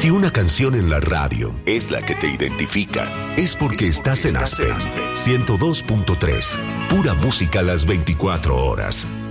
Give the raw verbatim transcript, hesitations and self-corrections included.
Si una canción en la radio es la que te identifica, es porque estás en Aspen ciento dos punto tres. Pura música las veinticuatro horas.